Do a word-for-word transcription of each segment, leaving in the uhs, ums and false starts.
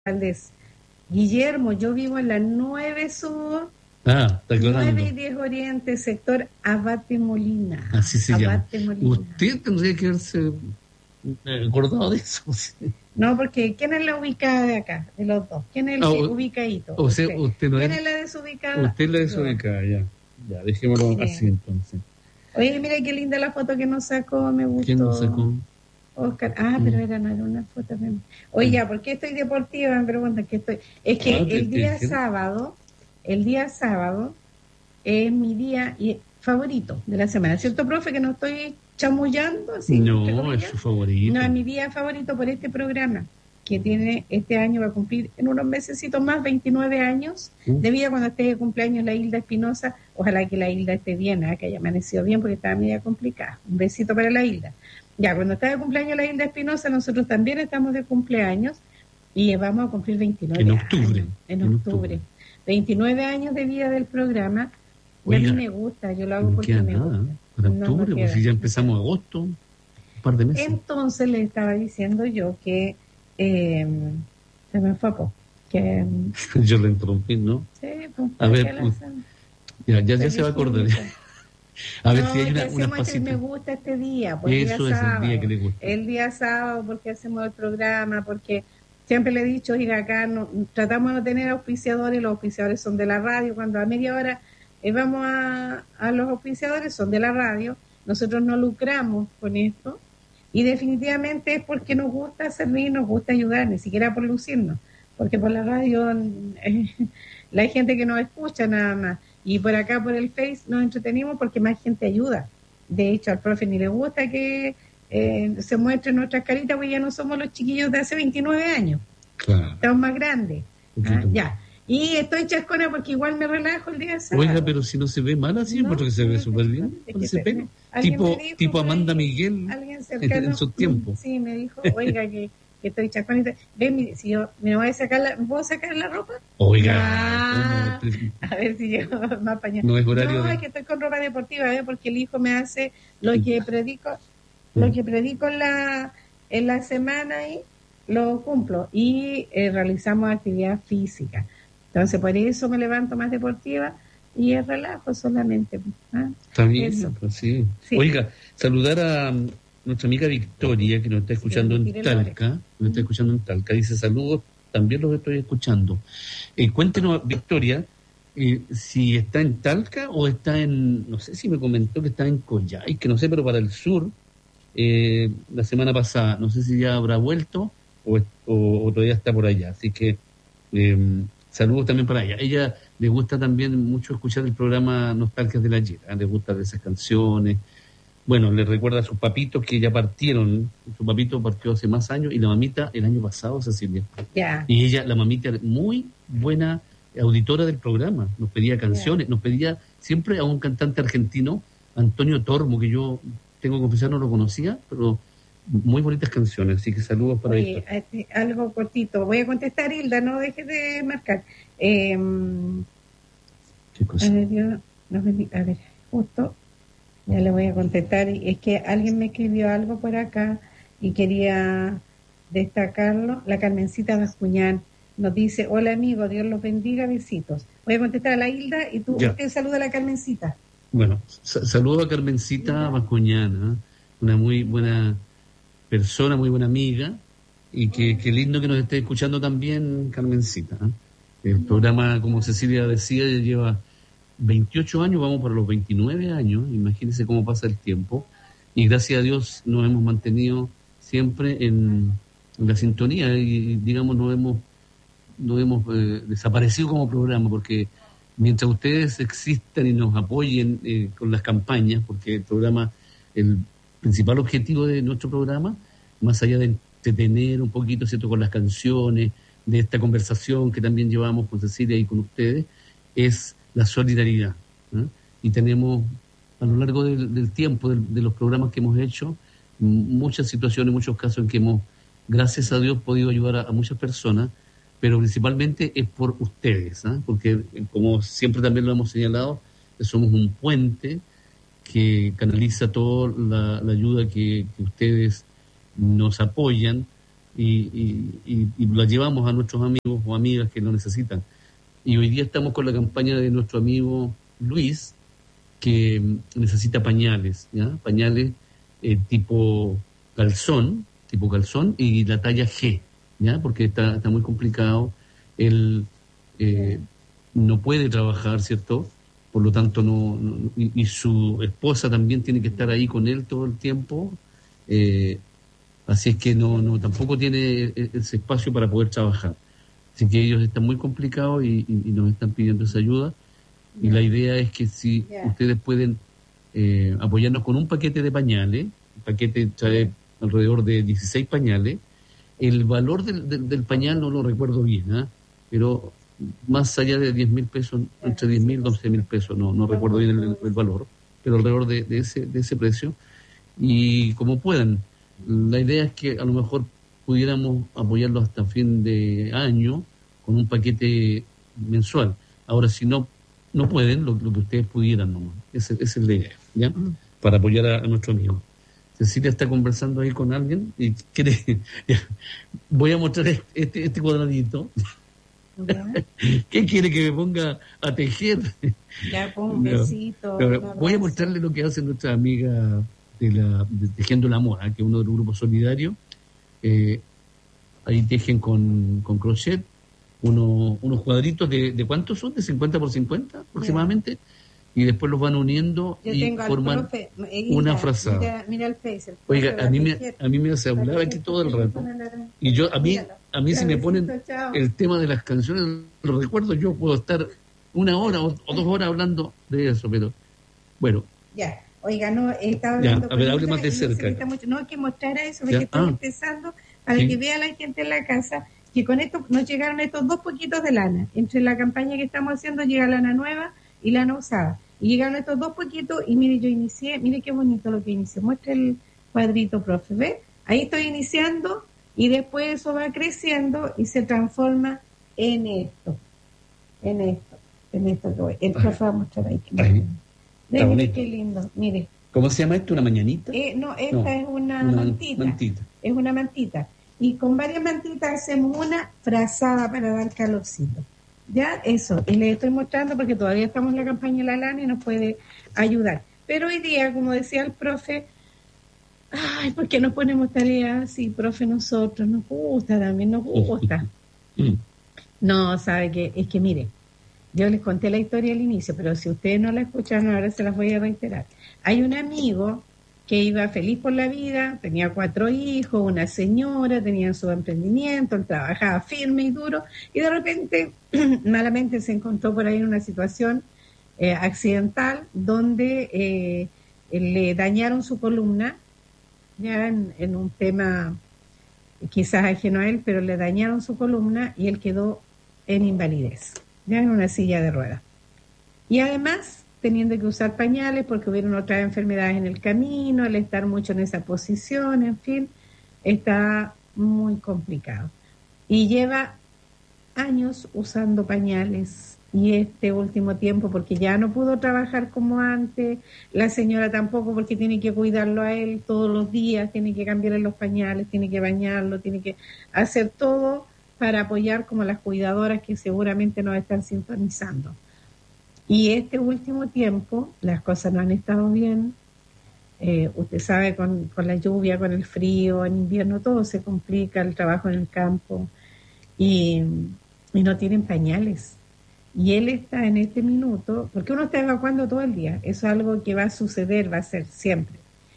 Valdés. Guillermo, yo vivo en la nueve Sur, Ah, está aclarando. nueve y diez Oriente, sector Abate Molina. Así se Abate llama. Molina. Usted tendría que haberse eh, acordado de eso. No, porque ¿quién es la ubicada de acá? De los dos. ¿Quién es el Ah, que o- ubicadito? O sea, Usted. usted no ¿Quién es. es la desubicada? Usted la Yo. desubicada, ya. Ya, dejémoslo Bien. así entonces. Oye, mira qué linda la foto que nos sacó, me gustó. ¿Quién nos sacó? Oscar, ah, Mm. pero era, no era una foto. de- Oye, ya, ¿por qué estoy deportiva? Me preguntan que estoy. Es que Ah, te- el te día dijeron. sábado, el día sábado es mi día y- favorito de la semana, ¿cierto, profe? Que no estoy chamullando, así. entre No, es comillas. su favorito. No, es mi día favorito por este programa, que tiene este año, va a cumplir en unos mesecitos más, veintinueve años Mm. de vida. Cuando esté de cumpleaños la Hilda Espinosa, ojalá que la Hilda esté bien, ¿eh? Que haya amanecido bien, porque estaba media complicada. Un besito para la Hilda. Ya, cuando está de cumpleaños la Hilda Espinosa, nosotros también estamos de cumpleaños y vamos a cumplir veintinueve En octubre. años. En, En octubre. octubre. veintinueve años de vida del programa. Y a Oiga, mí me gusta, yo lo hago no porque queda me nada. gusta. Para No, no octubre, pues queda. si ya empezamos agosto, un par de meses. Entonces le estaba diciendo yo que eh, se me enfocó. Que Yo le interrumpí, ¿no? sí, pues, A ver, que la- pues, Ya, ya, ya se va a acordar. A ver no, si hay una, que unas hacemos este, me pasitas. gusta este día, pues Eso el es día el sábado. día que le gusta. El día sábado, porque hacemos el programa, porque siempre le he dicho, oiga, acá no, tratamos de no tener auspiciadores, los auspiciadores son de la radio, cuando a media hora eh, vamos a, a los auspiciadores, son de la radio, nosotros no lucramos con esto, y definitivamente es porque nos gusta servir, nos gusta ayudar, ni siquiera por lucirnos, porque por la radio eh, la hay gente que nos escucha nada más, y por acá por el Face nos entretenimos porque más gente ayuda. De hecho, al profe ni le gusta que eh, se muestren nuestras caritas, porque ya no somos los chiquillos de hace veintinueve años, Claro. estamos más grandes. Un Ah, poquito más. ya. Y estoy chascona porque igual me relajo el día de sábado. Oiga, pero si no se ve mal así, No, porque se ve no, súper es bien que con ese se- pelo. alguien Tipo, me dijo tipo por ahí, Amanda Miguel alguien cercano, en sus tiempos. sí, me dijo, oiga, que, que estoy chasconita. Ven, mi- si yo me voy a sacar la, ¿me puedo sacar la ropa? Oiga, Ah, ¿cómo? a ver si yo me apaño. No es horario No, de- es que estoy con ropa deportiva, ¿eh? Porque el hijo me hace lo que predico, lo que predico en la, en la semana y lo cumplo. Y eh, realizamos actividad física. Entonces, por eso me levanto más deportiva y es relajo solamente. ¿Ah? Está bien, Eso. pues sí. Sí. Oiga, saludar a um, nuestra amiga Victoria, que nos está escuchando Sí, en tire Talca. flores. Nos está escuchando en Talca. Dice saludos, también los estoy escuchando. Eh, cuéntenos, Victoria, eh, si está en Talca o está en, no sé si me comentó que está en Coyhai, que no sé, pero para el sur, eh, la semana pasada. No sé si ya habrá vuelto o, o, o todavía está por allá. Así que eh, saludos también para ella. Ella le gusta también mucho escuchar el programa Nostalgias de la Ayer. ¿eh? Le gustan esas canciones. Bueno, le recuerda a sus papitos que ya partieron. Su papito partió hace más años y la mamita el año pasado, Cecilia. Ya. Y ella, la mamita, muy buena auditora del programa. Nos pedía canciones, nos pedía siempre a un cantante argentino, Antonio Tormo, que yo tengo que confesar no lo conocía, pero muy bonitas canciones. Así que saludos para Oye, esto. este, algo cortito. Voy a contestar, Hilda, no dejes de marcar. Eh, ¿Qué a cosa? ver, Dios nos bendiga. A ver, justo, ya le voy a contestar. Y es que alguien me escribió algo por acá y quería destacarlo. La Carmencita Bascuñán nos dice, hola amigo, Dios los bendiga, besitos. Voy a contestar a la Hilda y tú, Ya. usted saluda a la Carmencita. Bueno, sa- saludo a Carmencita Bascuñana, ¿eh? Una muy buena persona, muy buena amiga, y que, qué lindo que nos esté escuchando también, Carmencita. ¿eh? El programa, como Cecilia decía, ya lleva veintiocho años, vamos para los veintinueve años, imagínense cómo pasa el tiempo, y gracias a Dios nos hemos mantenido siempre en, en la sintonía, y digamos, no hemos, no hemos eh, desaparecido como programa, porque mientras ustedes existan y nos apoyen eh, con las campañas, porque el programa, el principal objetivo de nuestro programa, más allá de entretener un poquito, ¿cierto?, con las canciones, de esta conversación que también llevamos con Cecilia y con ustedes, es la solidaridad. ¿eh? Y tenemos, a lo largo del, del tiempo, del, de los programas que hemos hecho, m- muchas situaciones, muchos casos en que hemos, gracias a Dios, podido ayudar a, a muchas personas, pero principalmente es por ustedes, ¿eh? Porque como siempre también lo hemos señalado, somos un puente que canaliza toda la, la ayuda que, que ustedes nos apoyan y, y, y, y lo llevamos a nuestros amigos o amigas que lo necesitan. Y hoy día estamos con la campaña de nuestro amigo Luis, que necesita pañales, ¿ya? Pañales eh, tipo calzón, tipo calzón y la talla G, ¿ya? Porque está, está muy complicado. Él eh, no puede trabajar, ¿cierto? Por lo tanto, no, no y, y su esposa también tiene que estar ahí con él todo el tiempo. Eh, así es que no, no tampoco tiene ese espacio para poder trabajar. Así que ellos están muy complicados y, y, y nos están pidiendo esa ayuda. Y la idea es que si yeah. ustedes pueden eh, apoyarnos con un paquete de pañales, el paquete trae alrededor de dieciséis pañales, el valor del, del, del pañal no lo recuerdo bien, ¿eh? Pero más allá de diez mil pesos, entre diez mil y doce mil pesos, no, no recuerdo bien el, el valor, pero alrededor de, de, ese, de ese precio. Y como puedan, la idea es que a lo mejor pudiéramos apoyarlos hasta fin de año con un paquete mensual. Ahora, si no no pueden, lo, lo que ustedes pudieran nomás. Esa es la idea, ¿ya? Mm. Para apoyar a, a nuestro amigo. Cecilia está conversando ahí con alguien y quiere... Voy a mostrar este, este cuadradito. ¿Qué quiere que me ponga a tejer? Ya, pon un besito. No, no, voy a mostrarle lo que hace nuestra amiga de la de Tejiendo el Amor, ¿eh? Que es uno de los grupos solidarios. Eh, ahí tejen con, con crochet uno, unos cuadritos de, de ¿cuántos son? De cincuenta por cincuenta aproximadamente. Yeah. Y después los van uniendo Yo y forman profe, una frazada. Mira, mira el face, el Oiga, a mí, me, a mí me hace hablar aquí todo el rato. Y yo, a mí, a mí si me ponen el tema de las canciones, los recuerdo, yo puedo estar una hora o, o dos horas hablando de eso, pero bueno. Ya, oiga, no, estaba hablando ya, a ver, hable más de cerca. Mucho, no, que mostrara eso, porque estoy ah, empezando para ¿sí? que vea la gente en la casa que con esto nos llegaron estos dos poquitos de lana. Entre la campaña que estamos haciendo llega lana nueva y lana usada. Y llegaron estos dos poquitos y mire, yo inicié, mire qué bonito lo que inicié. Muestra el cuadrito, profe, ¿ve? Ahí estoy iniciando y después eso va creciendo y se transforma en esto. En esto. En esto que voy. El profe va a mostrar ahí. ahí. Está mire qué lindo, mire. ¿Cómo se llama esto? ¿Una mañanita? Eh, no, esta no, es una, una mantita. mantita. Es una mantita. Y con varias mantitas hacemos una frazada para dar calorcito. Ya, eso. Y les estoy mostrando porque todavía estamos en la campaña de la lana y nos puede ayudar. Pero hoy día, como decía el profe, ay, ¿por qué nos ponemos tareas? Sí, profe, nosotros nos gusta también, nos gusta. No, sabe que, es que mire, yo les conté la historia al inicio, pero si ustedes no la escucharon, ahora se las voy a reiterar. Hay un amigo que iba feliz por la vida, tenía cuatro hijos, una señora, tenía su emprendimiento, él trabajaba firme y duro, y de repente, malamente se encontró por ahí en una situación eh, accidental, donde eh, le dañaron su columna, ya en, en un tema quizás ajeno a él, pero le dañaron su columna y él quedó en invalidez, ya en una silla de ruedas. Y además, teniendo que usar pañales porque hubieron otras enfermedades en el camino, el estar mucho en esa posición, en fin, está muy complicado. Y lleva años usando pañales y este último tiempo porque ya no pudo trabajar como antes, la señora tampoco porque tiene que cuidarlo a él todos los días, tiene que cambiarle los pañales, tiene que bañarlo, tiene que hacer todo para apoyar como las cuidadoras que seguramente nos están sintonizando. Y este último tiempo las cosas no han estado bien, eh, usted sabe, con, con la lluvia, con el frío, en invierno todo se complica, el trabajo en el campo, y, y no tienen pañales. Y él está en este minuto, porque uno está evacuando todo el día, eso es algo que va a suceder, va a ser siempre.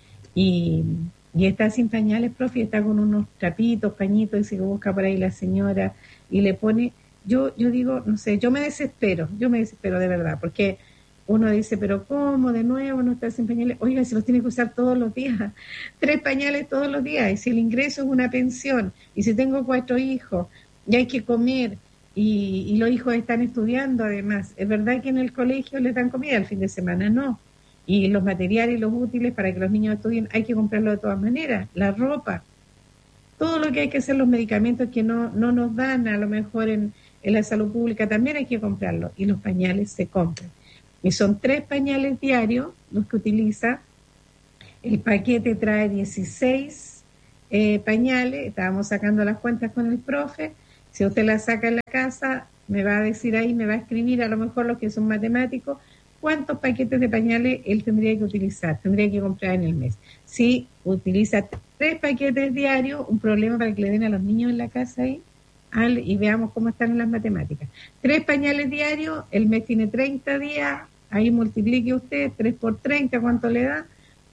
Y, y está sin pañales, profe, está con unos trapitos, pañitos, y se busca por ahí la señora y le pone... Yo yo digo, no sé, yo me desespero, yo me desespero de verdad, porque uno dice, pero ¿cómo de nuevo no está sin pañales? Oiga, si los tiene que usar todos los días, tres pañales todos los días, y si el ingreso es una pensión, y si tengo cuatro hijos, y hay que comer, y, y los hijos están estudiando además, es verdad que en el colegio les dan comida el fin de semana, no, y los materiales y los útiles para que los niños estudien hay que comprarlo de todas maneras, la ropa, todo lo que hay que hacer, los medicamentos que no, no nos dan a lo mejor en En la salud pública también hay que comprarlo y los pañales se compran. Y son tres pañales diarios los que utiliza. El paquete trae dieciséis eh, pañales, estábamos sacando las cuentas con el profe, si usted las saca en la casa, me va a decir ahí, me va a escribir, a lo mejor los que son matemáticos, cuántos paquetes de pañales él tendría que utilizar, tendría que comprar en el mes. Si utiliza tres paquetes diarios, un problema para que le den a los niños en la casa ahí, al, y veamos cómo están en las matemáticas. Tres pañales diarios, el mes tiene treinta días, ahí multiplique usted, tres por treinta, ¿cuánto le da?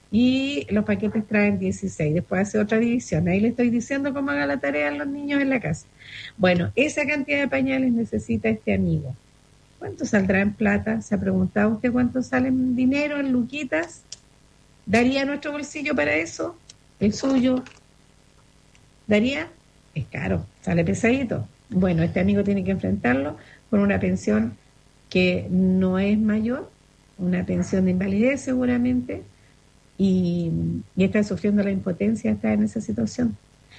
Y los paquetes traen dieciséis, después hace otra división. Ahí le estoy diciendo cómo haga la tarea a los niños en la casa. Bueno, esa cantidad de pañales necesita este amigo. ¿Cuánto saldrá en plata? ¿Se ha preguntado usted cuánto sale en dinero, en luquitas? ¿Daría nuestro bolsillo para eso? ¿El suyo? ¿Daría? Es caro, sale pesadito. Bueno, este amigo tiene que enfrentarlo con una pensión que no es mayor, una pensión de invalidez seguramente, y, y está sufriendo la impotencia, está en esa situación.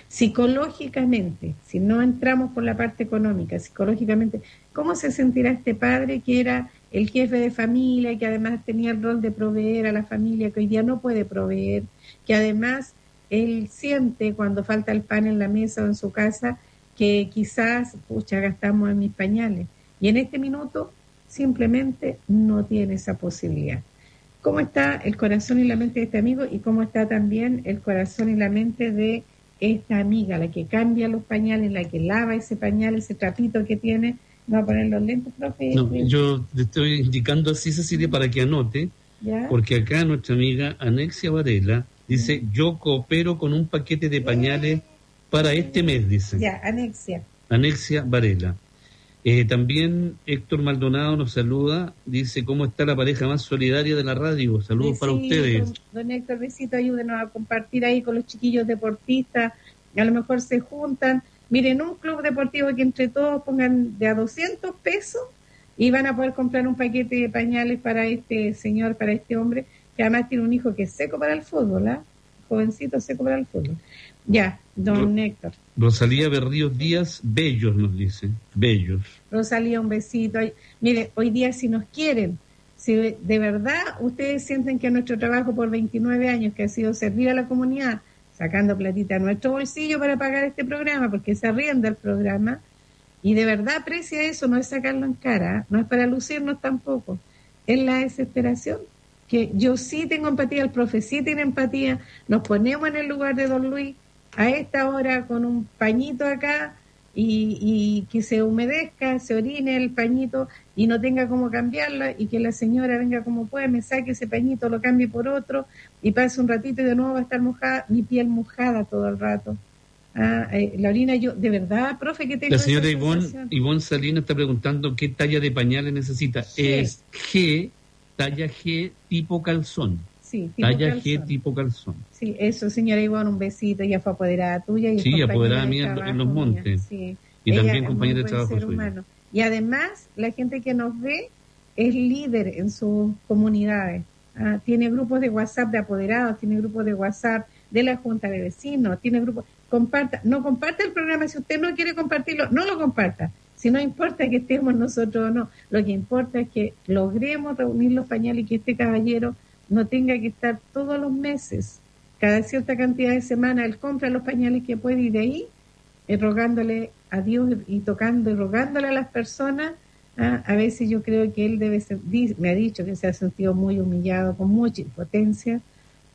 Psicológicamente, si no entramos por la parte económica, psicológicamente, ¿cómo se sentirá este padre que era el jefe de familia, que además tenía el rol de proveer a la familia, que hoy día no puede proveer, que además él siente cuando falta el pan en la mesa o en su casa, que quizás, pucha, gastamos en mis pañales, y en este minuto simplemente no tiene esa posibilidad? ¿Cómo está el corazón y la mente de este amigo y cómo está también el corazón y la mente de esta amiga, la que cambia los pañales, la que lava ese pañal, ese trapito que tiene? ¿No va a poner los lentes, profe? No, yo te estoy indicando así, Cecilia, para que anote, ¿ya? Porque acá nuestra amiga Anexia Varela dice, ¿Mm? Yo coopero con un paquete de pañales ¿Eh? para este mes, dice. Ya, Anexia. Anexia Varela. Eh, también Héctor Maldonado nos saluda, dice, ¿cómo está la pareja más solidaria de la radio? Saludos sí, para ustedes. Don, don Héctor, besito, ayúdenos a compartir ahí con los chiquillos deportistas, a lo mejor se juntan, miren, un club deportivo que entre todos pongan de a doscientos pesos y van a poder comprar un paquete de pañales para este señor, para este hombre, que además tiene un hijo que es seco para el fútbol, ¿ah? ¿eh? Jovencito seco para el fútbol. Ya, don Ro- Héctor. Rosalía Berríos Díaz, bellos nos dice, bellos. Rosalía, un besito. Ay, mire, hoy día si nos quieren, si de verdad ustedes sienten que nuestro trabajo por veintinueve años, que ha sido servir a la comunidad, sacando platita a nuestro bolsillo para pagar este programa, porque se arrienda el programa, y de verdad aprecia eso, no es sacarlo en cara, no es para lucirnos tampoco, es la desesperación, que yo sí tengo empatía, el profe sí tiene empatía, nos ponemos en el lugar de don Luis, a esta hora con un pañito acá y, y que se humedezca, se orine el pañito y no tenga cómo cambiarla y que la señora venga como pueda, me saque ese pañito, lo cambie por otro y pase un ratito y de nuevo va a estar mojada, mi piel mojada todo el rato. Ah, eh, la orina, yo, de verdad, profe, que tengo la señora Ivonne, Ivonne Salinas está preguntando qué talla de pañales necesita. G. Es G, talla G tipo calzón. Sí, tipo talla calzón. G tipo calzón. Sí, eso, señora Ivonne, un besito, ella fue apoderada tuya. Y sí, apoderada mía en los montes. Sí. Y ella también compañera de trabajo suyo. Y además, la gente que nos ve es líder en sus comunidades. Ah, tiene grupos de WhatsApp de apoderados, tiene grupos de WhatsApp de la Junta de Vecinos, tiene grupos... Comparta, no comparta el programa, si usted no quiere compartirlo, no lo comparta. Si no importa que estemos nosotros o no, lo que importa es que logremos reunir los pañales y que este caballero no tenga que estar todos los meses, cada cierta cantidad de semanas, él compra los pañales que puede y de ahí, eh, rogándole a Dios y tocando y rogándole a las personas, ¿ah? A veces yo creo que él debe ser, me ha dicho que se ha sentido muy humillado, con mucha impotencia,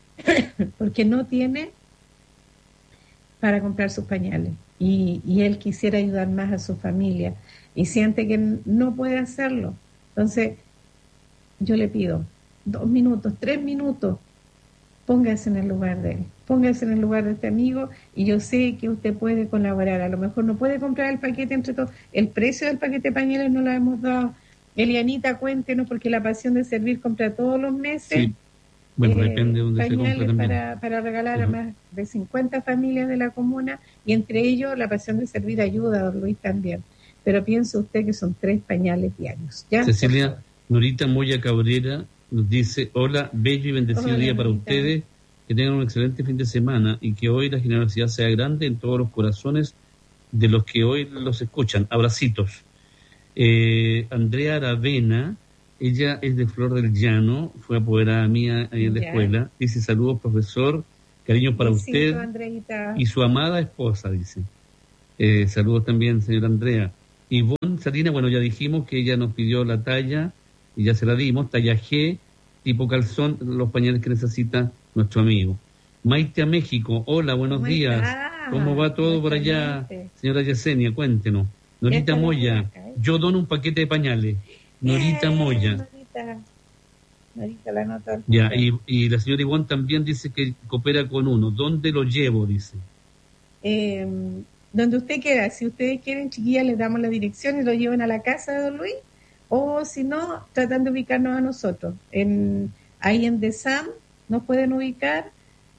porque no tiene para comprar sus pañales y, y él quisiera ayudar más a su familia y siente que no puede hacerlo. Entonces, yo le pido dos minutos, tres minutos, póngase en el lugar de él, póngase en el lugar de este amigo y yo sé que usted puede colaborar. A lo mejor no puede comprar el paquete entre todos, el precio del paquete de pañales no lo hemos dado. Elianita, cuéntenos, porque la pasión de servir compra todos los meses. Sí. Bueno, eh, depende de dónde se compra también. Para, para regalar uh-huh. a más de cincuenta familias de la comuna y entre ellos la pasión de servir ayuda, don Luis también. Pero piense usted que son tres pañales diarios. ¿Ya? Cecilia Norita Moya Cabrera nos dice, hola, bello y bendecido hola, día para Norita. Ustedes, que tengan un excelente fin de semana y que hoy la generosidad sea grande en todos los corazones de los que hoy los escuchan. Abracitos. Eh, Andrea Aravena, ella es de Flor del Llano, fue apoderada mía ahí en la yeah. escuela, dice, saludos profesor, Cariños para Besito, usted Andreita. y su amada esposa, dice. Eh, saludos también, señora Andrea. Ivonne Salinas, bueno, ya dijimos que ella nos pidió la talla y ya se la dimos, talla G, tipo calzón, los pañales que necesita nuestro amigo. Maite a México, hola, buenos ¿Cómo días. está? ¿Cómo va todo por allá, Maite. señora Yesenia? Cuéntenos. Norita Ya está Moya, acá, ¿eh? yo dono un paquete de pañales. Norita Bien, Moya. Norita. Norita, la nota. Ya, y, y la señora Ivonne también dice que coopera con uno. ¿Dónde lo llevo? Dice. Eh, donde usted quiera, si ustedes quieren, chiquillas, les damos la dirección y lo llevan a la casa de don Luis, o si no, tratan de ubicarnos a nosotros. En, ahí en The Sam nos pueden ubicar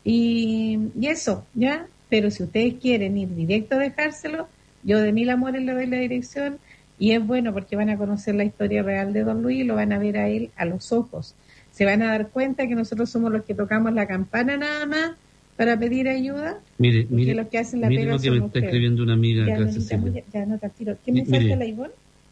y, y eso, ¿ya? Pero si ustedes quieren ir directo a dejárselo, yo de mil amores le doy la dirección y es bueno porque van a conocer la historia real de don Luis y lo van a ver a él a los ojos. Se van a dar cuenta que nosotros somos los que tocamos la campana nada más para pedir ayuda. Mire, y mire, que los que hacen la mire pega lo que son me está ustedes. escribiendo una amiga Ya, acá, Norita, Cecilia. muy- ya no te tiro. ¿Qué me Mi- mire. falta la Ivonne?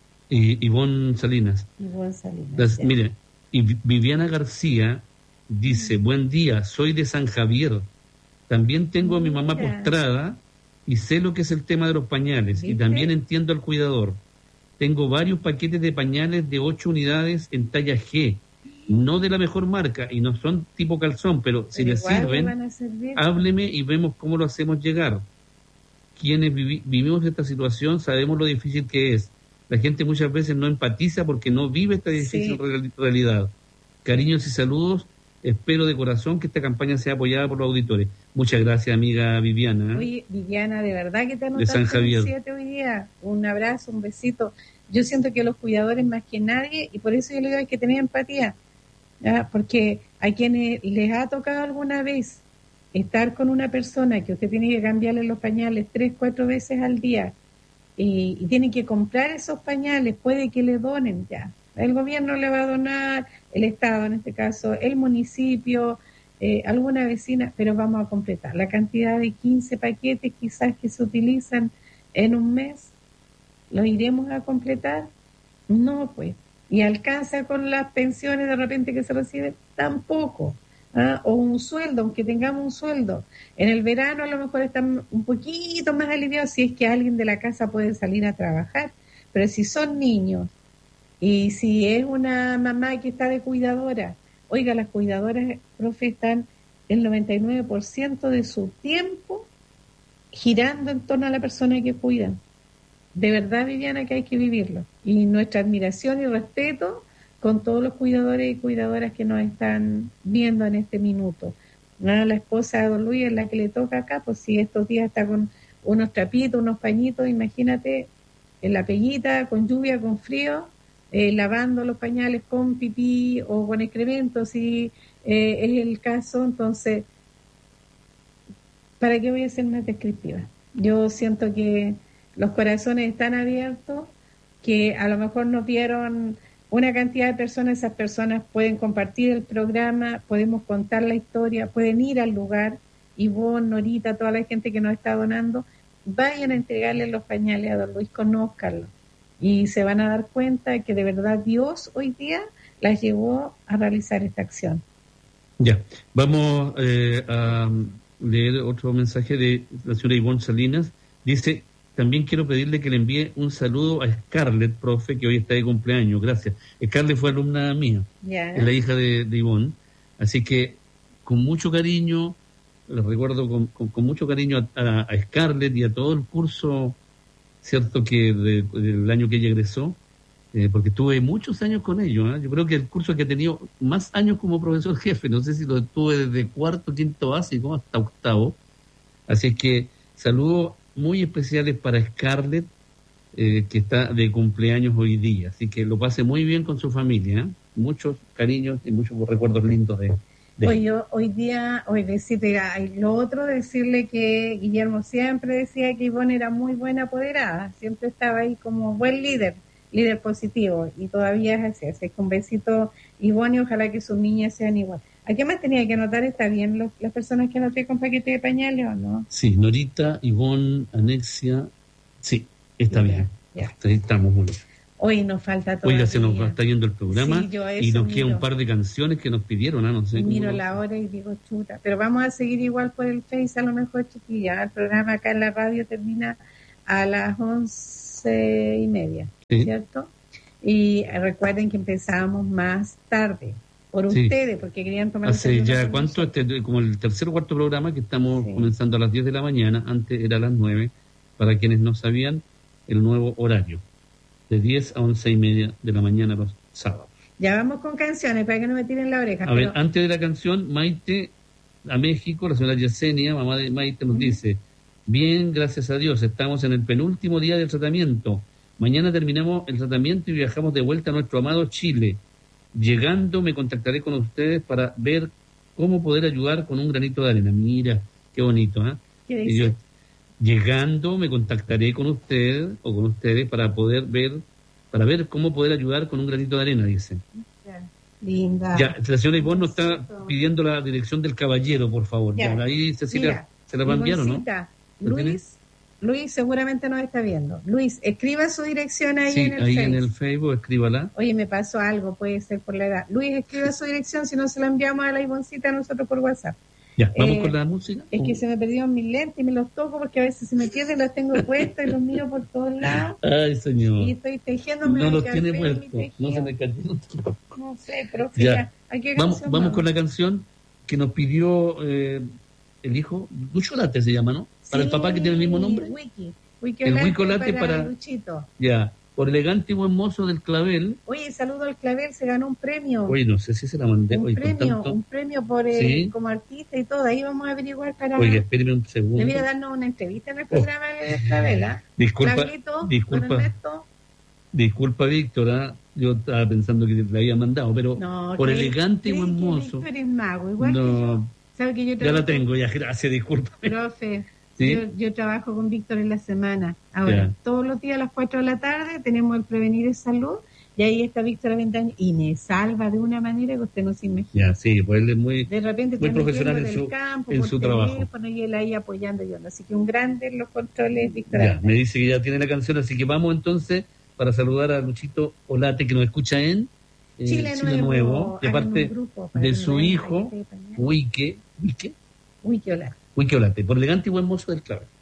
Y Ivonne Salinas. Ivonne Salinas. Las- ya. mire, y Vi- Viviana García dice, buen día, soy de San Javier. También tengo a mi mamá Mira. postrada y sé lo que es el tema de los pañales. Y ¿Viste? también entiendo al cuidador. Tengo varios paquetes de pañales de ocho unidades en talla G. No de la mejor marca y no son tipo calzón, pero si Pero les igual le sirven, van a servir. hábleme y vemos cómo lo hacemos llegar. Quienes vivi- vivimos esta situación sabemos lo difícil que es. La gente muchas veces no empatiza porque no vive esta difícil Sí. real- realidad. Cariños y saludos. Espero de corazón que esta campaña sea apoyada por los auditores. Muchas gracias, amiga Viviana. ¿eh? Oye, Viviana, de verdad que te De San anotaste Javier. un siete hoy día. Un abrazo, un besito. Yo siento que los cuidadores más que nadie, y por eso yo le digo hay que tener empatía, ¿ya? Porque a quienes les ha tocado alguna vez estar con una persona que usted tiene que cambiarle los pañales tres, cuatro veces al día y, y tiene que comprar esos pañales, puede que le donen ya. El gobierno le va a donar, el Estado en este caso, el municipio, eh, alguna vecina, pero vamos a completar. La cantidad de quince paquetes quizás que se utilizan en un mes, ¿lo iremos a completar? No, pues. Y alcanza con las pensiones de repente que se reciben, tampoco. ¿Ah? O un sueldo, aunque tengamos un sueldo. En el verano a lo mejor están un poquito más aliviados si es que alguien de la casa puede salir a trabajar. Pero si son niños y si es una mamá que está de cuidadora, oiga, las cuidadoras, profe, están el noventa y nueve por ciento de su tiempo girando en torno a la persona que cuidan. De verdad, Viviana, que hay que vivirlo. Y nuestra admiración y respeto con todos los cuidadores y cuidadoras que nos están viendo en este minuto. ¿No? La esposa de don Luis es la que le toca acá, pues si estos días está con unos trapitos, unos pañitos, imagínate, en la peguita, con lluvia, con frío, eh, lavando los pañales con pipí o con excremento, si eh, es el caso. Entonces, ¿para qué voy a ser más descriptiva? Yo siento que los corazones están abiertos, que a lo mejor nos vieron una cantidad de personas, esas personas pueden compartir el programa, podemos contar la historia, pueden ir al lugar, y vos, Norita, toda la gente que nos está donando, vayan a entregarle los pañales a don Luis, conózcanlo, y se van a dar cuenta que de verdad Dios hoy día las llevó a realizar esta acción. Ya, vamos eh, a leer otro mensaje de la señora Ivonne Salinas. Dice, también quiero pedirle que le envíe un saludo a Scarlett, profe, que hoy está de cumpleaños. Gracias. Scarlett fue alumna mía, Ya. es la hija de, de Ivonne. Así que con mucho cariño, les recuerdo con, con, con mucho cariño a, a, a Scarlett y a todo el curso, cierto, que de, del año que ella egresó, eh, porque estuve muchos años con ellos. ¿eh? Yo creo que el curso que he tenido más años como profesor jefe, no sé si lo estuve desde cuarto, quinto básico hasta octavo. Así que saludos muy especiales para Scarlett, eh, que está de cumpleaños hoy día. Así que lo pase muy bien con su familia. ¿eh? Muchos cariños y muchos recuerdos lindos de, de Hoy, yo, hoy día, hoy decirte, ay, lo otro, decirle que Guillermo siempre decía que Ivonne era muy buena apoderada, siempre estaba ahí como buen líder, líder positivo, y todavía es así. Así que un besito, Ivonne, y ojalá que sus niñas sean igual. ¿A qué más tenía que anotar? ¿Está bien los, las personas que anoté con paquete de pañales o no? Sí, Norita, Ivonne, Anexia, sí, está Ya, bien. ya. Ahí estamos muy bien. Hoy nos falta todo. Oiga, se nos va, está yendo el programa sí, yo y nos miro. queda un par de canciones que nos pidieron, ¿no? No sé miro cómo... la hora y digo, chuta, pero vamos a seguir igual por el Face, a lo mejor, chiquilla. El programa acá en la radio termina a las once y media, sí. ¿Cierto? Y recuerden que empezábamos más tarde, por sí. ustedes, porque querían tomar... Hace ya, ¿cuánto? Este, como el tercer o cuarto programa que estamos sí. comenzando a las diez de la mañana, antes era a las nueve, para quienes no sabían, el nuevo horario, de diez a once y media de la mañana los sábados. Ya vamos con canciones, para que no me tiren la oreja. A pero... ver, antes de la canción, Maite, a México, la señora Yesenia, mamá de Maite, nos uh-huh. dice, bien, gracias a Dios, estamos en el penúltimo día del tratamiento. Mañana terminamos el tratamiento y viajamos de vuelta a nuestro amado Chile. Llegando me contactaré con ustedes para ver cómo poder ayudar con un granito de arena. Mira, qué bonito, ¿eh? ¿Qué dice? Yo, llegando me contactaré con usted o con ustedes para poder ver, para ver cómo poder ayudar con un granito de arena, dice. Linda. Ya, la señora Ivonne nos está pidiendo la dirección del caballero, por favor. Ya, ya ahí Cecilia, mira, se la va a enviar, ¿o no? Luis. Luis seguramente nos está viendo. Luis, escriba su dirección ahí sí, en el ahí Facebook. en el Facebook, escríbala. Oye, me pasó algo, puede ser por la edad. Luis, escriba su dirección, si no se la enviamos a la Ivoncita a nosotros por WhatsApp. Ya, ¿vamos eh, con la música? Es que se me perdieron mis lentes y me los toco porque a veces se me pierden, los tengo puestos y los miro por todos lados. Ay, señor. Y estoy tejiéndome. No los tiene puestos, no se me cayó. No sé, profe, ya. ya. ¿A qué vamos, canción vamos vamos? con la canción que nos pidió eh, el hijo, Lucholate se llama, ¿no? Para sí, el papá que tiene el mismo nombre. Wiki. Wiki el Wicolate para, para Luchito. Ya, por elegante y buen mozo del Clavel. Oye, saludo al Clavel, se ganó un premio. Oye, no sé si se la mandé. Un Oye, premio, tanto... un premio por el, ¿sí? Como artista y todo. Ahí vamos a averiguar para... Oye, espérame un segundo. Debería darnos una entrevista en el programa oh. de Clavel, ¿eh? Disculpa, Clavelito, disculpa, disculpa, Víctora. Yo estaba pensando que te había mandado, pero no, por elegante y buen mozo. Víctor es mago, igual no, que yo. ¿Sabe que yo ya la tengo, ya, gracias, disculpa. Profe. ¿Sí? Yo, yo trabajo con Víctor en la semana. Ahora, ya. Todos los días a las cuatro de la tarde tenemos el Prevenir es Salud y ahí está Víctor Aventaño y me salva de una manera que usted no se imagina. Ya, sí, pues él es muy, de repente muy profesional en su, campo, en su trabajo. Y él ahí apoyando yo. Así que un grande en los controles, Víctor. Ya, me dice que ya tiene la canción, así que vamos entonces para saludar a Luchito Olate que nos escucha en eh, Chile, Chile Nuevo, Nuevo de parte grupo, de su hijo, Wike, Wike, Wike Olate. Wike Olate, por elegante y buen mozo del Clavel.